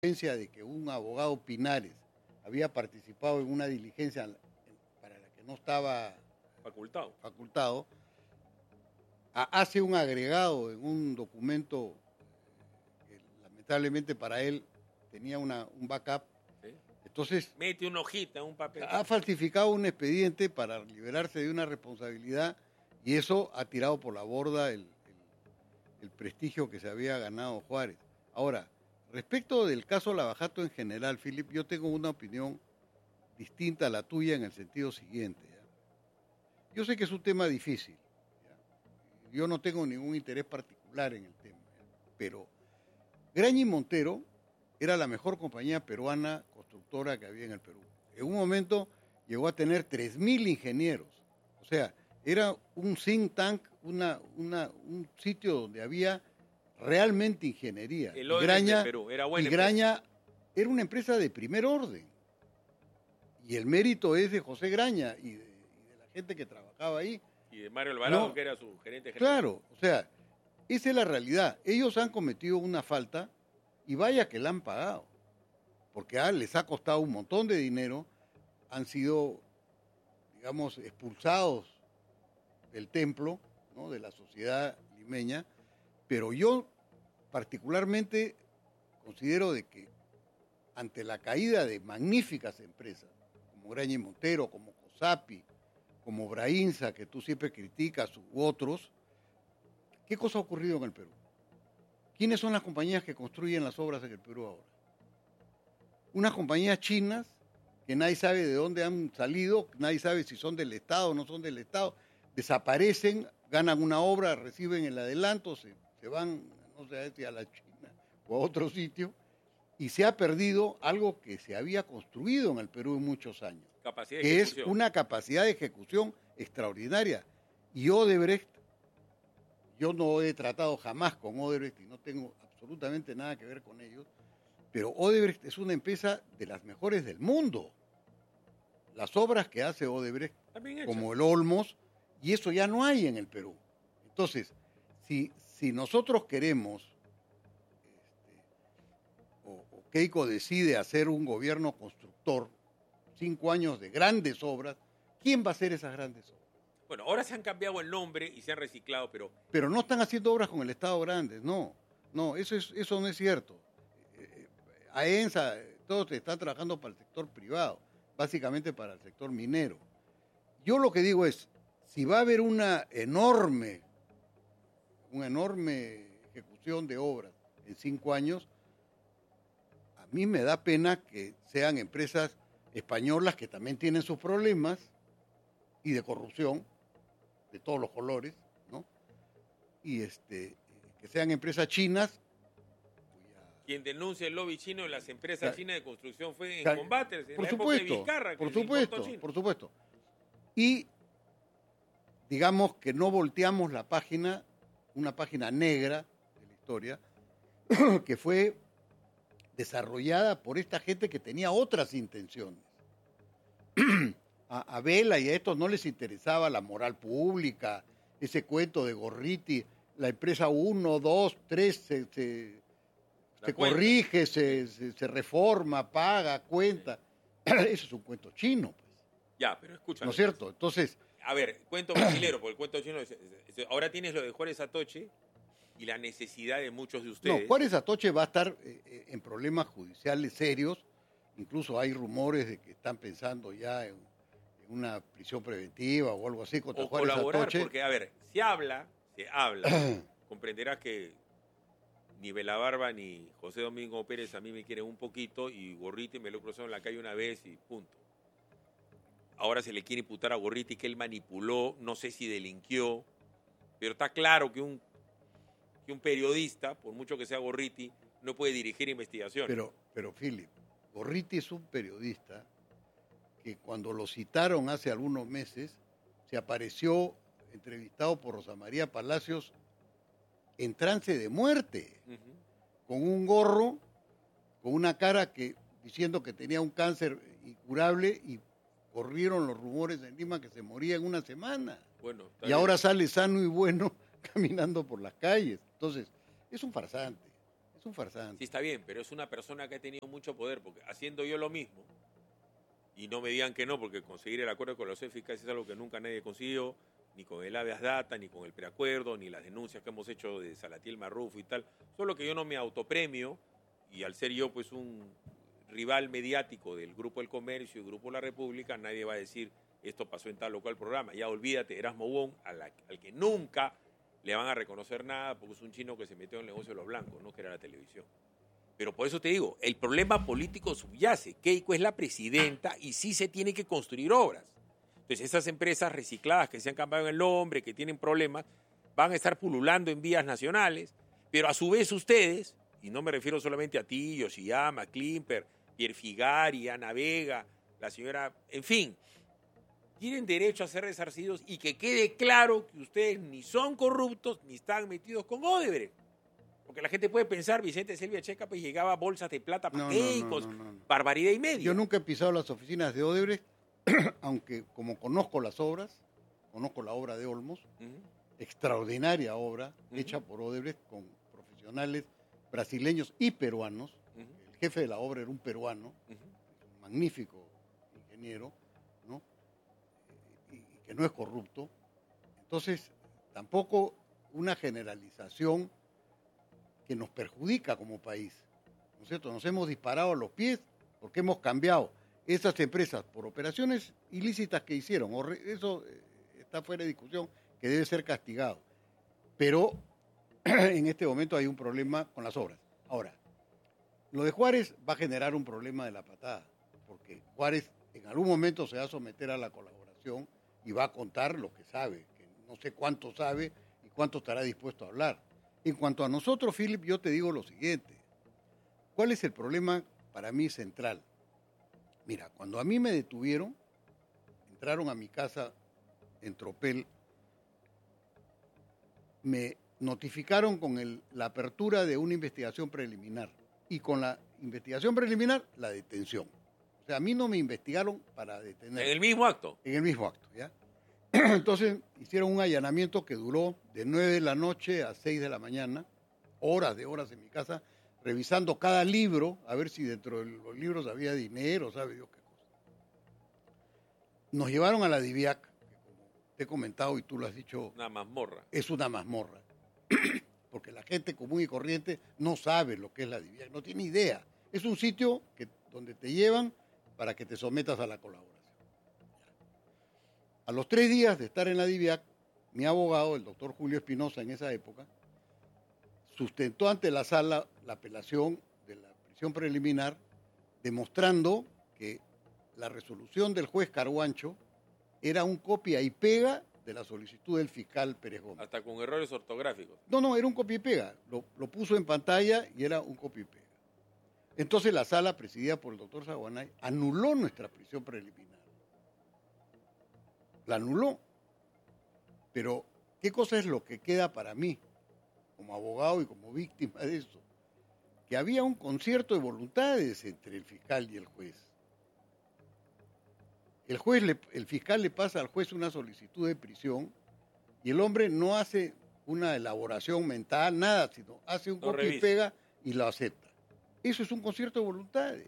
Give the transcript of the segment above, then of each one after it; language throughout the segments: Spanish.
de que un abogado Pinares había participado en una diligencia para la que no estaba facultado, hace un agregado en un documento que lamentablemente para él tenía un backup. ¿Sí? Entonces, mete una hojita, un papel. Ha falsificado un expediente para liberarse de una responsabilidad y eso ha tirado por la borda el prestigio que se había ganado Juárez. Ahora, respecto del caso Lavajato en general, Philip, yo tengo una opinión distinta a la tuya en el sentido siguiente. ¿Ya? Yo sé que es un tema difícil. ¿Ya? Yo no tengo ningún interés particular en el tema. ¿Ya? Pero Graña y Montero era la mejor compañía peruana constructora que había en el Perú. En un momento llegó a tener 3.000 ingenieros. O sea, era un think tank, un sitio donde había realmente ingeniería. El Graña de Perú era buena. Y Graña era una empresa de primer orden. Y el mérito es de José Graña y de la gente que trabajaba ahí. Y de Mario Alvarado, que era su gerente general. Claro, o sea, esa es la realidad. Ellos han cometido una falta y vaya que la han pagado. Porque les ha costado un montón de dinero, han sido, digamos, expulsados del templo, ¿no?, de la sociedad limeña, pero yo particularmente considero de que ante la caída de magníficas empresas, como Graña y Montero, como COSAPI, como Brainsa, que tú siempre criticas, u otros, ¿qué cosa ha ocurrido en el Perú? ¿Quiénes son las compañías que construyen las obras en el Perú ahora? Unas compañías chinas que nadie sabe de dónde han salido, nadie sabe si son del Estado o no son del Estado, desaparecen, ganan una obra, reciben el adelanto, se van, no sé si a la China o a otro sitio, y se ha perdido algo que se había construido en el Perú en muchos años, que es una capacidad de ejecución extraordinaria. Y Odebrecht, yo no he tratado jamás con Odebrecht y no tengo absolutamente nada que ver con ellos, pero Odebrecht es una empresa de las mejores del mundo. Las obras que hace Odebrecht, como el Olmos, y eso ya no hay en el Perú. Entonces, si nosotros queremos, o Keiko decide hacer un gobierno constructor, 5 años de grandes obras, ¿quién va a hacer esas grandes obras? Bueno, ahora se han cambiado el nombre y se han reciclado, pero... Pero no están haciendo obras con el Estado grandes, no, eso no es cierto. AENSA, todos están trabajando para el sector privado, básicamente para el sector minero. Yo lo que digo es, si va a haber una enorme ejecución de obras en 5 años, a mí me da pena que sean empresas españolas que también tienen sus problemas y de corrupción de todos los colores, ¿no? Y que sean empresas chinas. Quien denuncia el lobby chino de las empresas chinas de construcción fue en combates en la época de Vizcarra. Por supuesto. Y digamos que no volteamos la página, una página negra de la historia, que fue desarrollada por esta gente que tenía otras intenciones. A Vela y a estos no les interesaba la moral pública, ese cuento de Gorriti, la empresa 1, 2, 3 se corrige, se reforma, paga, cuenta. Eso es un cuento chino, pues. Ya, pero escúchame. ¿No es cierto? Entonces... A ver, cuento brasilero, porque el cuento chino... Ahora tienes lo de Juárez Atoche y la necesidad de muchos de ustedes... No, Juárez Atoche va a estar en problemas judiciales serios. Incluso hay rumores de que están pensando ya en una prisión preventiva o algo así contra Juárez colaborar, Atoche. Porque, a ver, se habla, comprenderás que ni Belabarba ni José Domingo Pérez a mí me quieren un poquito y Gorriti me lo he cruzado en la calle una vez y punto. Ahora se le quiere imputar a Gorriti que él manipuló, no sé si delinquió, pero está claro que un periodista, por mucho que sea Gorriti, no puede dirigir investigaciones. Pero Philip, Gorriti es un periodista que cuando lo citaron hace algunos meses, se apareció entrevistado por Rosa María Palacios en trance de muerte, con un gorro, con una cara diciendo que tenía un cáncer incurable y corrieron los rumores en Lima que se moría en una semana. Bueno, y ahora sale sano y bueno caminando por las calles. Entonces, es un farsante. Es un farsante. Sí, está bien, pero es una persona que ha tenido mucho poder, porque haciendo yo lo mismo, y no me digan que no, porque conseguir el acuerdo con los eficaces es algo que nunca nadie consiguió, ni con el habeas data, ni con el preacuerdo, ni las denuncias que hemos hecho de Salatiel Marrufo y tal. Solo que yo no me autopremio, y al ser yo pues un rival mediático del Grupo del Comercio y Grupo La República, nadie va a decir esto pasó en tal o cual programa. Ya olvídate, Erasmo Wong, al que nunca le van a reconocer nada porque es un chino que se metió en el negocio de los blancos, no que era la televisión. Pero por eso te digo, el problema político subyace. Keiko es la presidenta y sí se tiene que construir obras. Entonces esas empresas recicladas que se han cambiado el nombre, que tienen problemas, van a estar pululando en vías nacionales, pero a su vez ustedes, y no me refiero solamente a ti, Yoshiyama, Klimper, Pierre Figari, Ana Vega, la señora, en fin, tienen derecho a ser resarcidos y que quede claro que ustedes ni son corruptos ni están metidos con Odebrecht. Porque la gente puede pensar, Vicente Selvia Checa pues llegaba a bolsas de plata para Keikos, barbaridad y media. Yo nunca he pisado las oficinas de Odebrecht, aunque como conozco las obras, conozco la obra de Olmos, extraordinaria obra hecha por Odebrecht con profesionales brasileños y peruanos. El jefe de la obra era un peruano, un magnífico ingeniero, ¿no? Y que no es corrupto. Entonces, tampoco una generalización que nos perjudica como país, ¿no es cierto? Nos hemos disparado a los pies porque hemos cambiado esas empresas por operaciones ilícitas que hicieron. Eso está fuera de discusión, que debe ser castigado. Pero en este momento hay un problema con las obras. Ahora, lo de Juárez va a generar un problema de la patada, porque Juárez en algún momento se va a someter a la colaboración y va a contar lo que sabe, que no sé cuánto sabe y cuánto estará dispuesto a hablar. En cuanto a nosotros, Philip, yo te digo lo siguiente. ¿Cuál es el problema para mí central? Mira, cuando a mí me detuvieron, entraron a mi casa en Tropel, me notificaron con la apertura de una investigación preliminar y con la investigación preliminar, la detención. O sea, a mí no me investigaron para detener. ¿En el mismo acto? En el mismo acto, ¿ya? Entonces hicieron un allanamiento que duró de 9 de la noche a 6 de la mañana, horas en mi casa, revisando cada libro, a ver si dentro de los libros había dinero, sabe Dios qué cosa. Nos llevaron a la DIVIAC, que como te he comentado y tú lo has dicho, una mazmorra. Es una mazmorra. Porque la gente común y corriente no sabe lo que es la DIVIAC, no tiene idea. Es un sitio donde te llevan para que te sometas a la colaboración. A los 3 días de estar en la DIVIAC, mi abogado, el doctor Julio Espinosa, en esa época, sustentó ante la sala la apelación de la prisión preliminar, demostrando que la resolución del juez Carguancho era un copia y pega de la solicitud del fiscal Pérez Gómez. Hasta con errores ortográficos. No, era un copia y pega. Lo puso en pantalla y era un copia y pega. Entonces la sala, presidida por el doctor Saguanay, anuló nuestra prisión preliminar. La anuló. Pero, ¿qué cosa es lo que queda para mí, como abogado y como víctima de eso? Que había un concierto de voluntades entre el fiscal y el juez. El fiscal le pasa al juez una solicitud de prisión y el hombre no hace una elaboración mental, nada, sino hace un copia y pega y lo acepta. Eso es un concierto de voluntades.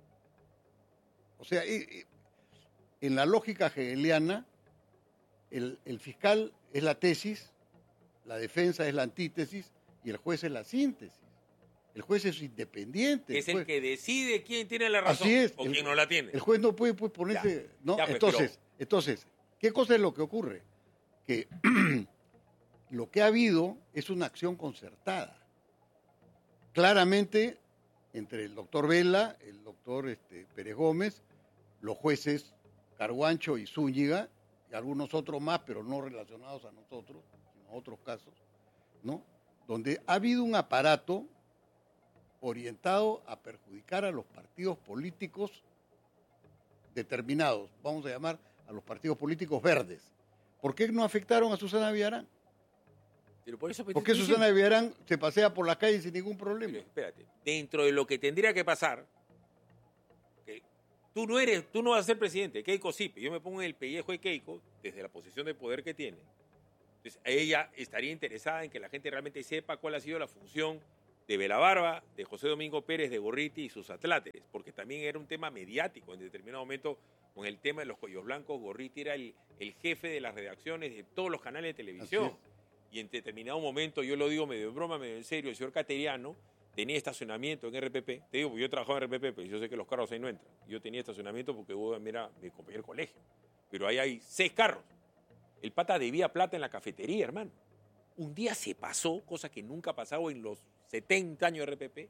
O sea, en la lógica hegeliana, el fiscal es la tesis, la defensa es la antítesis y el juez es la síntesis. El juez es independiente. Es el que decide quién tiene la razón o quién no la tiene. El juez no puede ponerse... Ya, ¿no? Ya, pues, entonces, ¿qué cosa es lo que ocurre? Que lo que ha habido es una acción concertada. Claramente, entre el doctor Vela, el doctor Pérez Gómez, los jueces Carguancho y Zúñiga, y algunos otros más, pero no relacionados a nosotros, sino a otros casos, ¿no? Donde ha habido un aparato orientado a perjudicar a los partidos políticos determinados, vamos a llamar a los partidos políticos verdes. ¿Por qué no afectaron a Susana Villarán? Pero por eso, ¿Por qué Susana Villarán se pasea por las calles sin ningún problema? Pero espérate, dentro de lo que tendría que pasar, que tú no vas a ser presidente, Keiko sí, yo me pongo en el pellejo de Keiko desde la posición de poder que tiene. Entonces, ella estaría interesada en que la gente realmente sepa cuál ha sido la función de Belabarba, de José Domingo Pérez, de Gorriti y sus atláteres, porque también era un tema mediático en determinado momento con el tema de los cuellos blancos. Gorriti era el jefe de las redacciones de todos los canales de televisión. Y en determinado momento, yo lo digo medio en broma, medio en serio, el señor Cateriano tenía estacionamiento en RPP. Te digo, porque yo trabajaba en RPP, pero yo sé que los carros ahí no entran. Yo tenía estacionamiento porque Hugo era mi compañero de colegio. Pero ahí hay 6 carros. El pata debía plata en la cafetería, hermano. Un día se pasó, cosa que nunca ha pasado en los 70 años de RPP,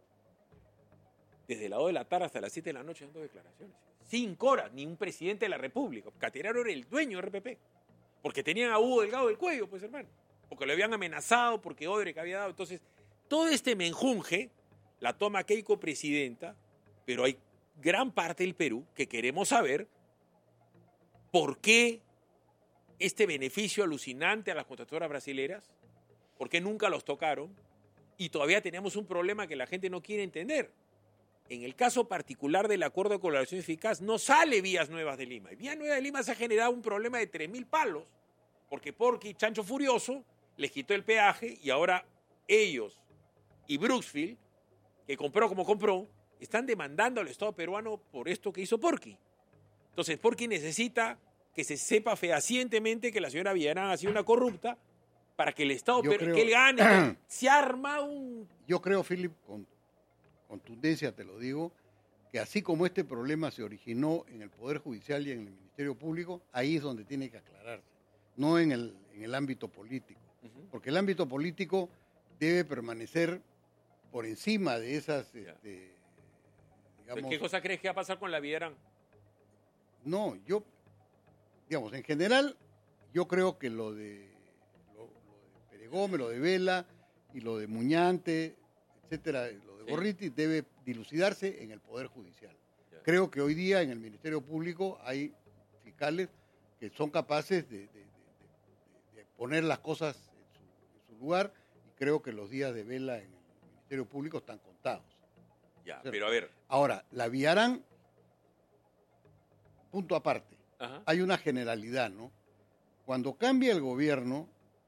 desde las 2 de la tarde hasta las 7 de la noche dando declaraciones. 5 horas, ni un presidente de la República. Cateriano era el dueño de RPP. Porque tenían a Hugo Delgado del cuello, pues, hermano. Porque lo habían amenazado, porque Odebrecht había dado. Entonces, todo este menjunje la toma Keiko presidenta, pero hay gran parte del Perú que queremos saber por qué este beneficio alucinante a las contratadoras brasileras, por qué nunca los tocaron, y todavía tenemos un problema que la gente no quiere entender. En el caso particular del acuerdo de colaboración eficaz, no sale Vías Nuevas de Lima. Y Vías Nuevas de Lima se ha generado un problema de 3.000 palos, porque Porky, Chancho Furioso, les quitó el peaje y ahora ellos y Brooksfield, que compró como compró, están demandando al Estado peruano por esto que hizo Porky. Entonces, Porky necesita que se sepa fehacientemente que la señora Villarán ha sido una corrupta para que el Estado peruano, que él gane. Se arma un... Yo creo, Philip, con contundencia te lo digo, que así como este problema se originó en el Poder Judicial y en el Ministerio Público, ahí es donde tiene que aclararse, no en el ámbito político. Porque el ámbito político debe permanecer por encima de esas, digamos... ¿Qué cosa crees que va a pasar con la Villarán? No, digamos, en general, yo creo que lo de Pere Gómez, lo de Vela y lo de Muñante, etcétera, lo de Gorriti, debe dilucidarse en el Poder Judicial. Ya. Creo que hoy día en el Ministerio Público hay fiscales que son capaces de poner las cosas en su lugar, y creo que los días de Vela en el Ministerio Público están contados. Ya, pero a ver. Ahora, la Villarán, punto aparte. Ajá. Hay una generalidad, ¿no? Cuando cambia el gobierno,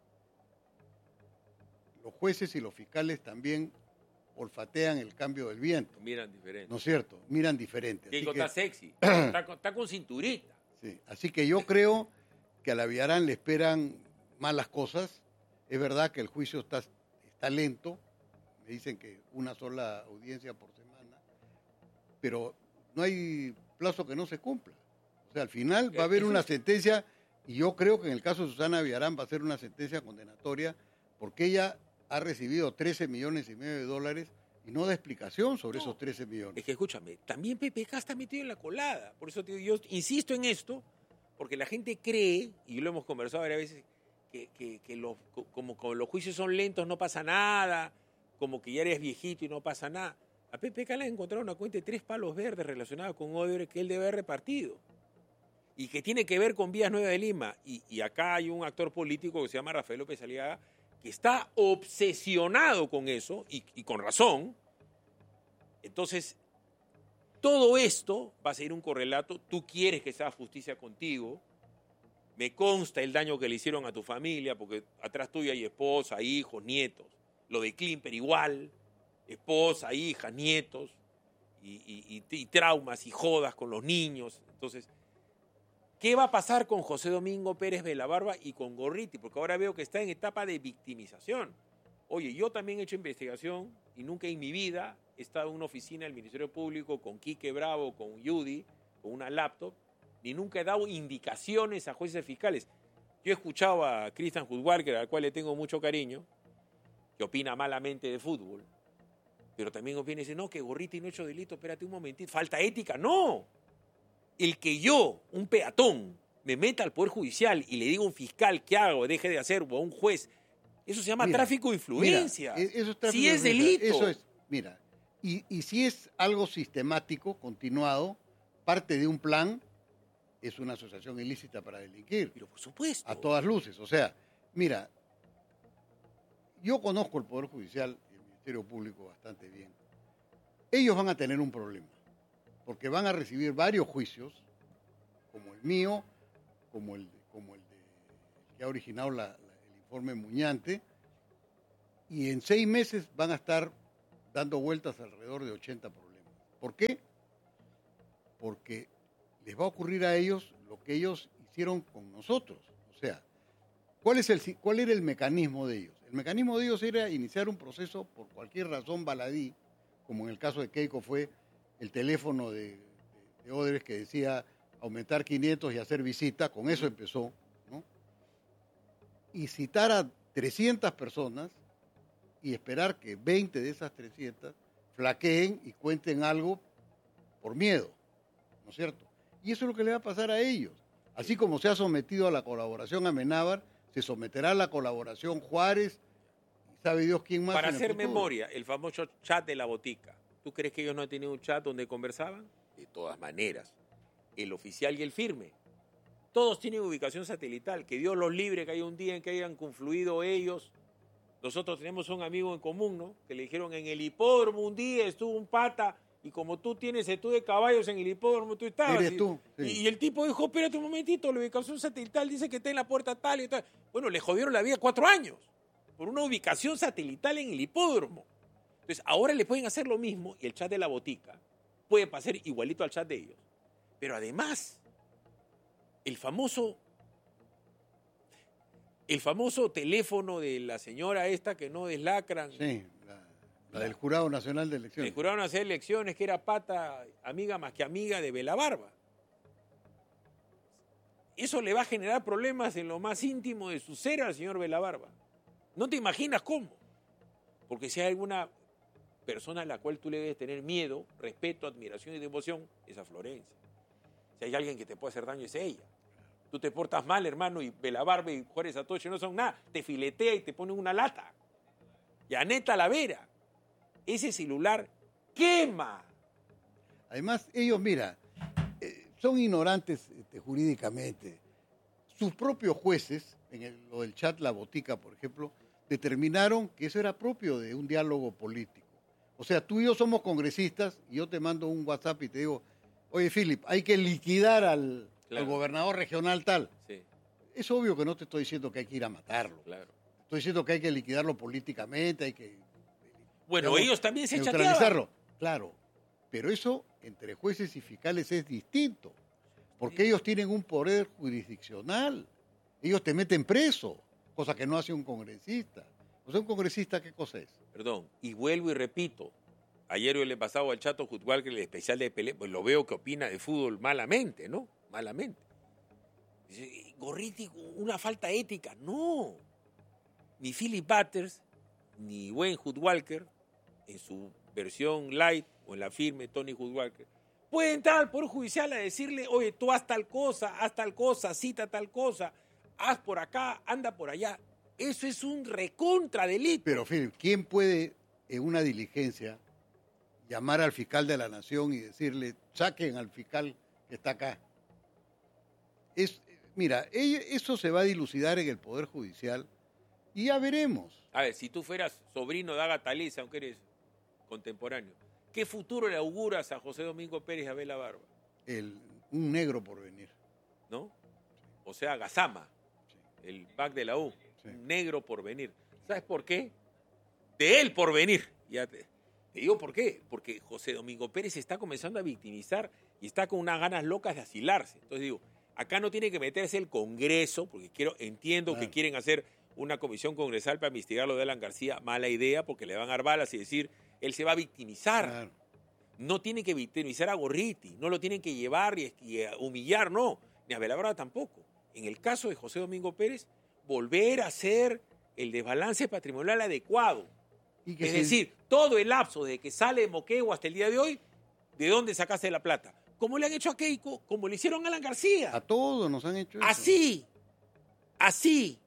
los jueces y los fiscales también olfatean el cambio del viento. Miran diferente. ¿No es cierto? Miran diferente. Keiko está sexy, está con cinturita. Sí, así que yo creo que a la Villarán le esperan malas cosas. Es verdad que el juicio está lento. Me dicen que una sola audiencia por semana. Pero no hay plazo que no se cumpla. O sea, al final va a haber una sentencia, y yo creo que en el caso de Susana Villarán va a ser una sentencia condenatoria, porque ella ha recibido $13,5 millones y no da explicación sobre esos 13 millones. Es que escúchame, también PPK está metido en la colada. Por eso yo insisto en esto, porque la gente cree, y lo hemos conversado varias veces, que como los juicios son lentos no pasa nada, como que ya eres viejito y no pasa nada. A PPK le han encontrado una cuenta de 3 palos verdes relacionados con Odebrecht que él debe haber repartido. Y que tiene que ver con Vías Nuevas de Lima. Y acá hay un actor político que se llama Rafael López Aliaga, que está obsesionado con eso, y con razón. Entonces, todo esto va a ser un correlato. Tú quieres que sea justicia contigo. Me consta el daño que le hicieron a tu familia, porque atrás tuya hay esposa, hijos, nietos. Lo de Klimper igual, esposa, hijas, nietos, y traumas y jodas con los niños. Entonces, ¿qué va a pasar con José Domingo Pérez Belabarba y con Gorriti? Porque ahora veo que está en etapa de victimización. Oye, yo también he hecho investigación y nunca en mi vida he estado en una oficina del Ministerio Público con Quique Bravo, con Judy, con una laptop, ni nunca he dado indicaciones a jueces fiscales. Yo he escuchado a Christian Hudwalker, al cual le tengo mucho cariño, que opina malamente de fútbol, pero también opina y dice, no, que Gorriti no ha hecho delito, espérate un momentito, falta ética. ¡No! El que yo, un peatón, me meta al Poder Judicial y le diga a un fiscal que haga o deje de hacer, o a un juez, eso se llama tráfico de influencia. Eso es sí es delito. Eso es, mira, y si es algo sistemático, continuado, parte de un plan, es una asociación ilícita para delinquir. Pero por supuesto. A todas luces. O sea, mira, yo conozco el Poder Judicial y el Ministerio Público bastante bien. Ellos van a tener un problema, porque van a recibir varios juicios, como el mío, como el que ha originado el informe Muñante, Y en 6 meses van a estar dando vueltas alrededor de 80 problemas. ¿Por qué? Porque les va a ocurrir a ellos lo que ellos hicieron con nosotros. O sea, ¿cuál era el mecanismo de ellos? El mecanismo de ellos era iniciar un proceso por cualquier razón baladí, como en el caso de Keiko fue el teléfono de Odebrecht que decía aumentar 500 y hacer visita, con eso empezó, ¿no? Y citar a 300 personas y esperar que 20 de esas 300 flaqueen y cuenten algo por miedo, ¿no es cierto? Y eso es lo que le va a pasar a ellos. Así como se ha sometido a la colaboración Amenábar, se someterá a la colaboración Juárez y sabe Dios quién más. Para hacer memoria, el famoso chat de la botica. ¿Tú crees que ellos no han tenido un chat donde conversaban? De todas maneras. El oficial y el firme. Todos tienen ubicación satelital. Que Dios los libre, que haya un día en que hayan confluido ellos. Nosotros tenemos un amigo en común, ¿no? Que le dijeron en el hipódromo un día estuvo un pata y como tú tienes estudio de caballos en el hipódromo, tú estabas. Eres tú. Sí. Y el tipo dijo, espérate un momentito, la ubicación satelital dice que está en la puerta tal y tal. Bueno, le jodieron la vida 4 años por una ubicación satelital en el hipódromo. Entonces, ahora le pueden hacer lo mismo y el chat de la botica puede pasar igualito al chat de ellos. Pero además, el famoso teléfono de la señora esta que no deslacran. Sí, la del Jurado Nacional de Elecciones. El Jurado Nacional de Elecciones, que era pata, amiga más que amiga de Belabarba. Eso le va a generar problemas en lo más íntimo de su ser al señor Belabarba. No te imaginas cómo. Porque si hay alguna persona a la cual tú le debes tener miedo, respeto, admiración y devoción, es a Florencia. Si hay alguien que te puede hacer daño, es ella. Tú te portas mal, hermano, y Belabarba y Juárez Atoche no son nada. Te filetea y te pone una lata. Y Aneta Lavera, ese celular quema. Además, ellos, mira, son ignorantes jurídicamente. Sus propios jueces, lo del chat La Botica, por ejemplo, determinaron que eso era propio de un diálogo político. O sea, tú y yo somos congresistas y yo te mando un WhatsApp y te digo, oye, Philip, hay que liquidar al gobernador regional tal. Sí. Es obvio que no te estoy diciendo que hay que ir a matarlo. Claro. Estoy diciendo que hay que liquidarlo políticamente, hay que... Bueno, digamos, ellos también se neutralizarlo. Claro, pero eso entre jueces y fiscales es distinto, porque ellos tienen un poder jurisdiccional. Ellos te meten preso, cosa que no hace un congresista. O sea, un congresista, ¿qué cosa es? Perdón, y vuelvo y repito. Ayer yo le he pasado al Chato Jutwalker, el especial de Pelé, pues lo veo que opina de fútbol malamente, ¿no? Malamente. Dice, Gorriti, una falta ética. No. Ni Philip Butters, ni buen Jutwalker, en su versión light o en la firme Tony Jutwalker, puede entrar al Poder Judicial a decirle, oye, tú haz tal cosa, cita tal cosa, haz por acá, anda por allá. Eso es un recontra delito. Pero, Philip, ¿quién puede en una diligencia llamar al fiscal de la Nación y decirle, saquen al fiscal que está acá? Mira, eso se va a dilucidar en el Poder Judicial y ya veremos. A ver, si tú fueras sobrino de Ágata Liza, aunque eres contemporáneo, ¿qué futuro le auguras a José Domingo Pérez y a Belabarba? Un negro por venir. ¿No? O sea, Gazama, sí. El pack de la U, sí. Un negro por venir. ¿Sabes por qué? De él por venir. Ya te digo por qué. Porque José Domingo Pérez está comenzando a victimizar y está con unas ganas locas de asilarse. Entonces digo, acá no tiene que meterse el Congreso, porque entiendo que quieren hacer una comisión congresal para investigar lo de Alan García. Mala idea, porque le van a dar balas y decir, él se va a victimizar. Claro. No tienen que victimizar a Gorriti, no lo tienen que llevar y humillar, no, ni a Belabarba tampoco. En el caso de José Domingo Pérez, volver a hacer el desbalance patrimonial adecuado. Es decir, todo el lapso desde que sale de Moquegua hasta el día de hoy, ¿de dónde sacaste la plata? Como le han hecho a Keiko, como le hicieron a Alan García. A todos nos han hecho eso. Así.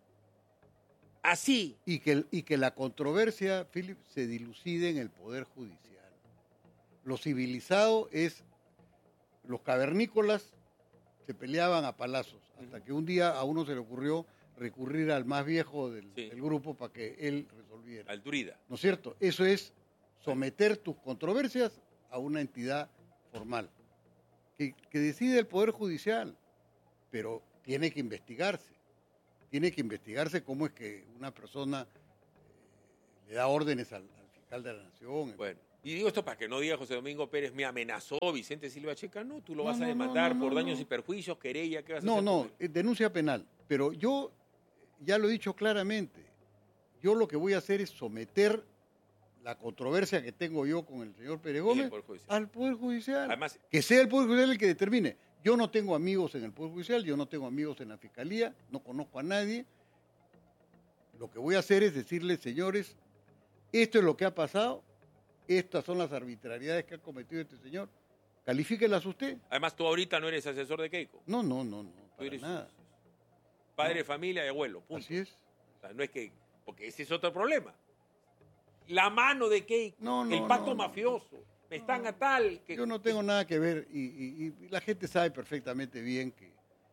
Y que la controversia, Philip, se dilucide en el Poder Judicial. Lo civilizado es, los cavernícolas se peleaban a palazos, hasta que un día a uno se le ocurrió recurrir al más viejo del grupo para que él resolviera. Al Durida. ¿No es cierto? Eso es someter tus controversias a una entidad formal, que decide el Poder Judicial, pero tiene que investigarse. Tiene que investigarse cómo es que una persona le da órdenes al fiscal de la Nación. Bueno, y digo esto para que no diga José Domingo Pérez, me amenazó Vicente Silva Checa. No, tú lo vas a demandar por daños y perjuicios, querella, ¿qué vas a hacer? No, denuncia penal. Pero yo ya lo he dicho claramente. Yo lo que voy a hacer es someter la controversia que tengo yo con el señor Pérez Gómez al Poder Judicial. Además, que sea el Poder Judicial el que determine. Yo no tengo amigos en el Poder Judicial, yo no tengo amigos en la Fiscalía, no conozco a nadie. Lo que voy a hacer es decirles, señores, esto es lo que ha pasado, estas son las arbitrariedades que ha cometido este señor, califíquelas usted. Además, tú ahorita no eres asesor de Keiko. No, Tú para eres nada. Padre de familia y abuelo, punto. Así es. O sea, no es que, porque ese es otro problema. La mano de Keiko, el pacto mafioso, me están a tal que... Yo no tengo nada que ver y la gente sabe perfectamente bien que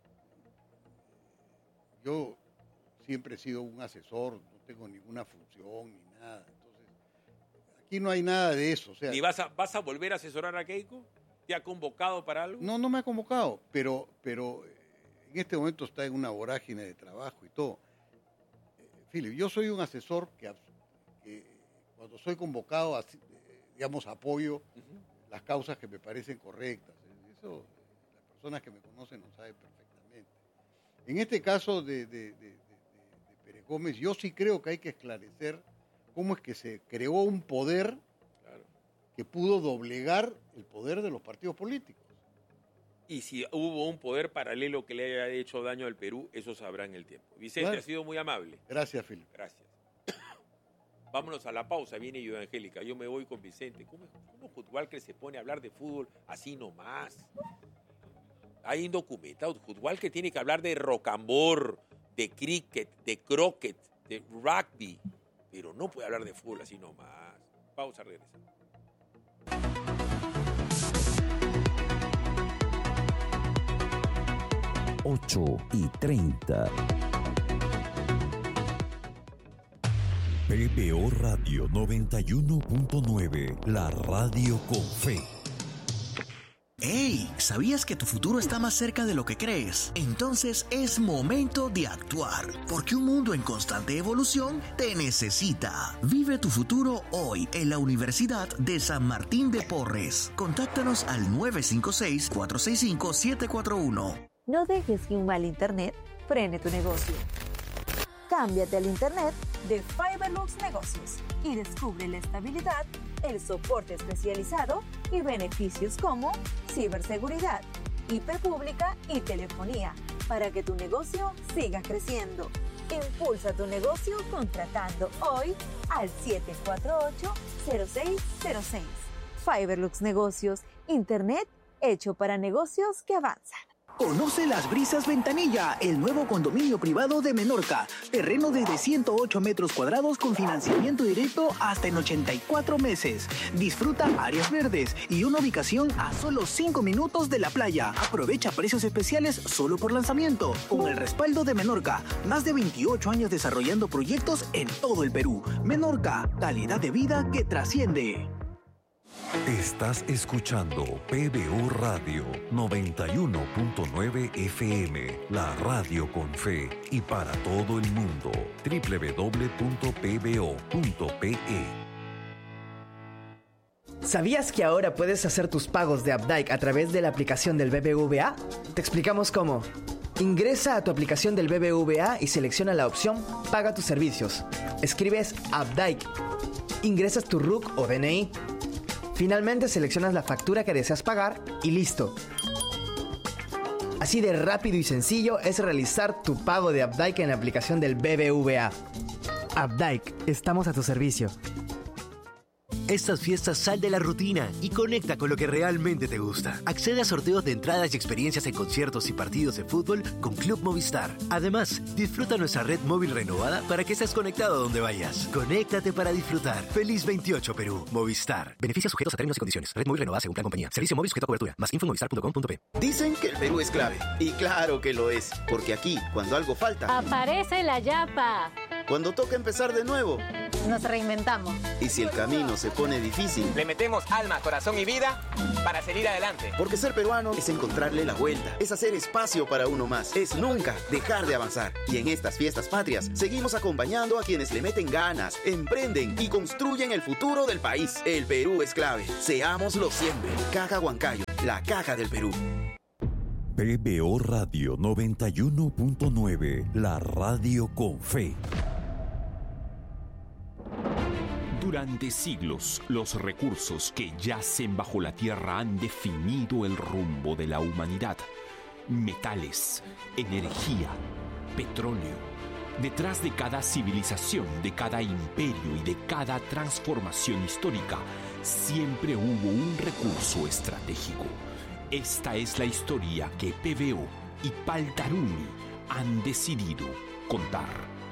yo siempre he sido un asesor, no tengo ninguna función ni nada. Entonces, aquí no hay nada de eso. O sea, ¿Y vas a volver a asesorar a Keiko? ¿Te ha convocado para algo? No me ha convocado, pero en este momento está en una vorágine de trabajo y todo. Philip, yo soy un asesor que cuando soy convocado, digamos, apoyo las causas que me parecen correctas. Eso las personas que me conocen lo saben perfectamente. En este caso de Pérez Gómez, yo sí creo que hay que esclarecer cómo es que se creó un poder que pudo doblegar el poder de los partidos políticos. Y si hubo un poder paralelo que le haya hecho daño al Perú, eso sabrá en el tiempo. Vicente, ha sido muy amable. Gracias, Philip. Gracias. Vámonos a la pausa, viene yo, Angélica. Yo me voy con Vicente. ¿Cómo Walker se pone a hablar de fútbol así nomás? Hay indocumentado. Walker tiene que hablar de rocambor, de cricket, de croquet, de rugby. Pero no puede hablar de fútbol así nomás. Pausa, regresamos. 8:30. PBO Radio 91.9, la radio con fe. ¡Hey! ¿Sabías que tu futuro está más cerca de lo que crees? Entonces es momento de actuar, porque un mundo en constante evolución te necesita. Vive tu futuro hoy en la Universidad de San Martín de Porres. Contáctanos al 956-465-741. No dejes que un mal internet frene tu negocio. Cámbiate al internet de Fiberlux Negocios y descubre la estabilidad, el soporte especializado y beneficios como ciberseguridad, IP pública y telefonía para que tu negocio siga creciendo. Impulsa tu negocio contratando hoy al 748-0606. Fiberlux Negocios, internet hecho para negocios que avanzan. Conoce Las Brisas Ventanilla, el nuevo condominio privado de Menorca. Terreno desde 108 metros cuadrados con financiamiento directo hasta en 84 meses. Disfruta áreas verdes y una ubicación a solo 5 minutos de la playa. Aprovecha precios especiales solo por lanzamiento. Con el respaldo de Menorca, más de 28 años desarrollando proyectos en todo el Perú. Menorca, calidad de vida que trasciende. Estás escuchando PBO Radio 91.9 FM, la radio con fe y para todo el mundo. www.pbo.pe. ¿Sabías que ahora puedes hacer tus pagos de Updike a través de la aplicación del BBVA? Te explicamos cómo. Ingresa a tu aplicación del BBVA y selecciona la opción Paga tus servicios. Escribes Updike. Ingresas tu RUC o DNI. Finalmente seleccionas la factura que deseas pagar y listo. Así de rápido y sencillo es realizar tu pago de Updike en la aplicación del BBVA. Updike, estamos a tu servicio. Estas fiestas sal de la rutina y conecta con lo que realmente te gusta. Accede a sorteos de entradas y experiencias en conciertos y partidos de fútbol con Club Movistar. Además, disfruta nuestra red móvil renovada para que estés conectado a donde vayas. Conéctate para disfrutar. Feliz 28 Perú. Movistar. Beneficios sujetos a términos y condiciones. Red móvil renovada según plan compañía. Servicio móvil sujeto a cobertura. Más info en movistar.com.pe. Dicen que el Perú es clave. Y claro que lo es. Porque aquí, cuando algo falta, aparece la yapa. Cuando toca empezar de nuevo, Nos reinventamos. Y si el camino se pone difícil, le metemos alma, corazón y vida para seguir adelante. Porque ser peruano es encontrarle la vuelta, es hacer espacio para uno más, es nunca dejar de avanzar. Y en estas fiestas patrias seguimos acompañando a quienes le meten ganas, emprenden y construyen el futuro del país. El Perú es clave. Seámoslo siempre. Caja Huancayo, la caja del Perú. PBO Radio 91.9, la radio con fe. Durante siglos, los recursos que yacen bajo la tierra han definido el rumbo de la humanidad. Metales, energía, petróleo. Detrás de cada civilización, de cada imperio y de cada transformación histórica, siempre hubo un recurso estratégico. Esta es la historia que PBO y Paltarumi han decidido contar.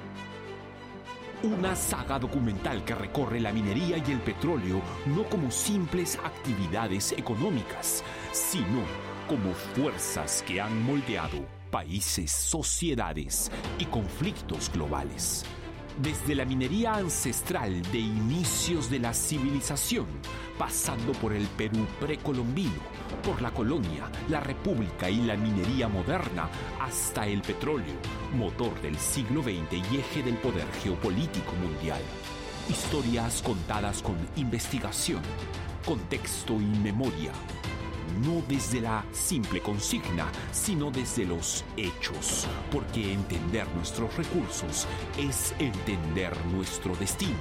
Una saga documental que recorre la minería y el petróleo no como simples actividades económicas, sino como fuerzas que han moldeado países, sociedades y conflictos globales. Desde la minería ancestral de inicios de la civilización, pasando por el Perú precolombino, por la colonia, la república y la minería moderna, hasta el petróleo, motor del siglo XX y eje del poder geopolítico mundial. Historias contadas con investigación, contexto y memoria. No desde la simple consigna, sino desde los hechos, porque entender nuestros recursos es entender nuestro destino.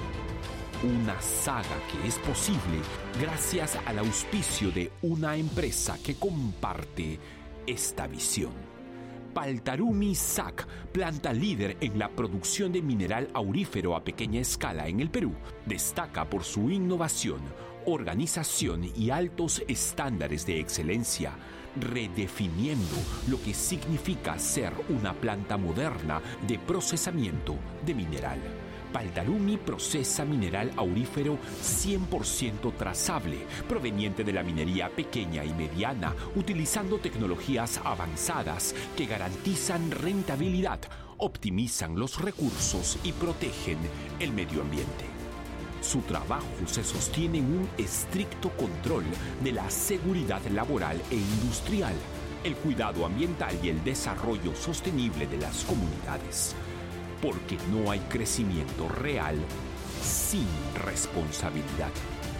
Una saga que es posible gracias al auspicio de una empresa que comparte esta visión. Paltarumi SAC, planta líder en la producción de mineral aurífero a pequeña escala en el Perú, destaca por su innovación, organización y altos estándares de excelencia, redefiniendo lo que significa ser una planta moderna de procesamiento de mineral. Paltarumi procesa mineral aurífero 100% trazable, proveniente de la minería pequeña y mediana, utilizando tecnologías avanzadas que garantizan rentabilidad, optimizan los recursos y protegen el medio ambiente. Su trabajo se sostiene en un estricto control de la seguridad laboral e industrial, el cuidado ambiental y el desarrollo sostenible de las comunidades. Porque no hay crecimiento real sin responsabilidad.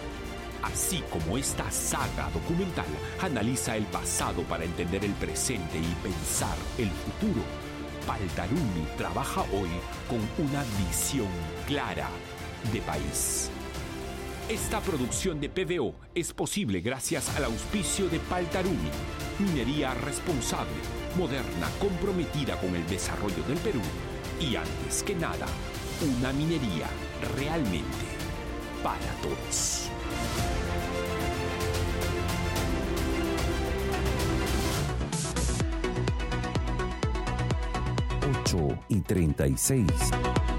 Así como esta saga documental analiza el pasado para entender el presente y pensar el futuro, Paltarumi trabaja hoy con una visión clara de país. Esta producción de PBO es posible gracias al auspicio de Paltarumi, minería responsable, moderna, comprometida con el desarrollo del Perú y, antes que nada, una minería realmente para todos. y 36.